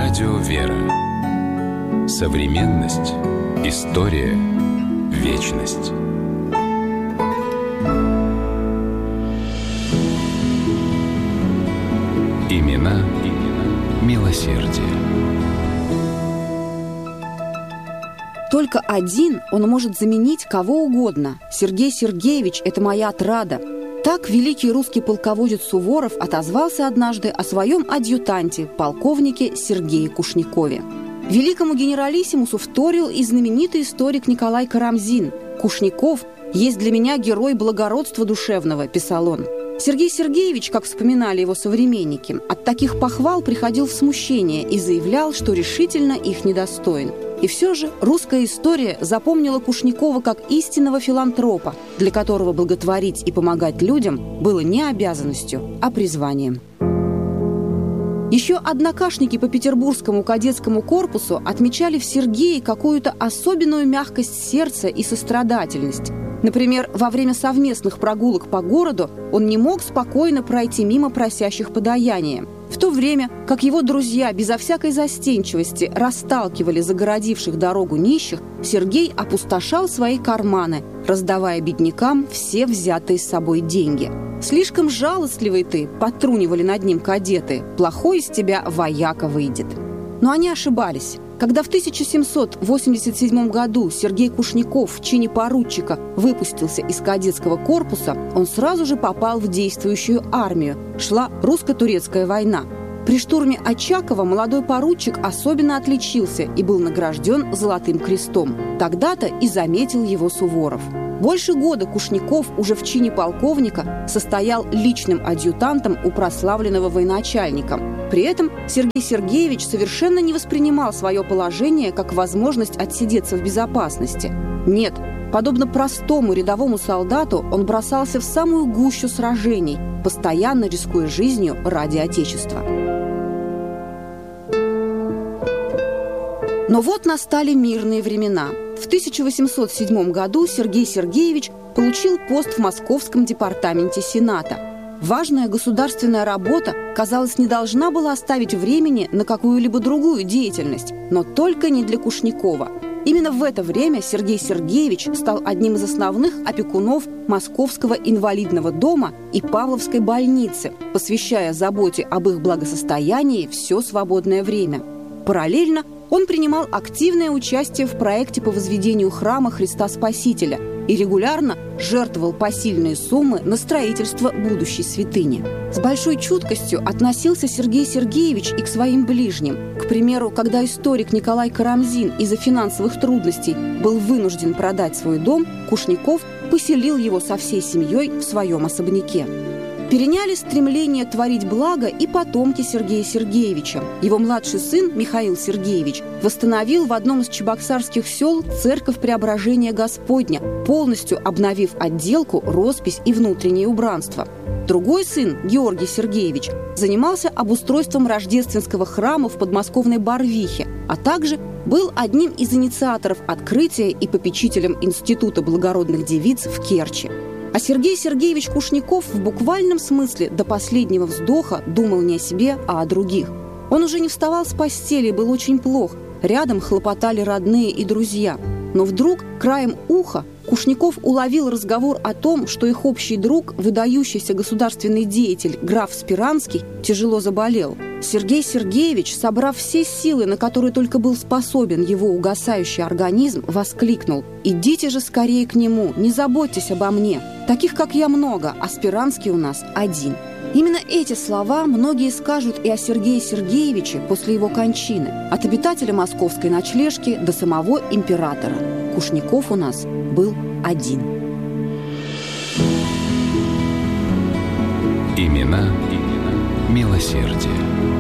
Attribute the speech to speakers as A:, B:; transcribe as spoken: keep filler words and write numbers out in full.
A: Радио «Вера». Современность. История. Вечность. Имена, имена милосердия.
B: Только один он может заменить кого угодно. Сергей Сергеевич – это моя отрада. Так великий русский полководец Суворов отозвался однажды о своем адъютанте, полковнике Сергее Кушникове. Великому генералиссимусу вторил и знаменитый историк Николай Карамзин. «Кушников есть для меня герой благородства душевного», – писал он. Сергей Сергеевич, как вспоминали его современники, от таких похвал приходил в смущение и заявлял, что решительно их недостоин. И все же русская история запомнила Кушникова как истинного филантропа, для которого благотворить и помогать людям было не обязанностью, а призванием. Еще однокашники по Петербургскому кадетскому корпусу отмечали в Сергее какую-то особенную мягкость сердца и сострадательность. Например, во время совместных прогулок по городу он не мог спокойно пройти мимо просящих подаяния. В то время, как его друзья безо всякой застенчивости расталкивали загородивших дорогу нищих, Сергей опустошал свои карманы, раздавая беднякам все взятые с собой деньги. «Слишком жалостливый ты», — подтрунивали над ним кадеты, «плохой из тебя вояка выйдет». Но они ошибались. Когда в тысяча семьсот восемьдесят седьмом году Сергей Кушников в чине поручика выпустился из кадетского корпуса, он сразу же попал в действующую армию. Шла русско-турецкая война. При штурме Очакова молодой поручик особенно отличился и был награжден Золотым крестом. Тогда-то и заметил его Суворов. Больше года Кушников уже в чине полковника состоял личным адъютантом у прославленного военачальника. При этом Сергей Сергеевич совершенно не воспринимал свое положение как возможность отсидеться в безопасности. Нет, подобно простому рядовому солдату, он бросался в самую гущу сражений, постоянно рискуя жизнью ради Отечества. Но вот настали мирные времена. В тысяча восемьсот седьмом году Сергей Сергеевич получил пост в Московском департаменте Сената. Важная государственная работа, казалось, не должна была оставить времени на какую-либо другую деятельность, но только не для Кушникова. Именно в это время Сергей Сергеевич стал одним из основных опекунов Московского инвалидного дома и Павловской больницы, посвящая заботе об их благосостоянии все свободное время. Параллельно он принимал активное участие в проекте по возведению храма Христа Спасителя и регулярно жертвовал посильные суммы на строительство будущей святыни. С большой чуткостью относился Сергей Сергеевич и к своим ближним. К примеру, когда историк Николай Карамзин из-за финансовых трудностей был вынужден продать свой дом, Кушников поселил его со всей семьей в своем особняке. Переняли стремление творить благо и потомки Сергея Сергеевича. Его младший сын Михаил Сергеевич восстановил в одном из чебоксарских сел церковь Преображения Господня, полностью обновив отделку, роспись и внутреннее убранство. Другой сын, Георгий Сергеевич, занимался обустройством рождественского храма в подмосковной Барвихе, а также был одним из инициаторов открытия и попечителем Института благородных девиц в Керчи. А Сергей Сергеевич Кушников в буквальном смысле до последнего вздоха думал не о себе, а о других. Он уже не вставал с постели и был очень плох. Рядом хлопотали родные и друзья. Но вдруг, краем уха, Кушников уловил разговор о том, что их общий друг, выдающийся государственный деятель граф Спиранский, тяжело заболел. Сергей Сергеевич, собрав все силы, на которые только был способен его угасающий организм, воскликнул: «Идите же скорее к нему, не заботьтесь обо мне. Таких, как я, много, а Спиранский у нас один». Именно эти слова многие скажут и о Сергее Сергеевиче после его кончины, от обитателя московской ночлежки до самого императора. Кушников у нас был один.
A: Имена, имена милосердия.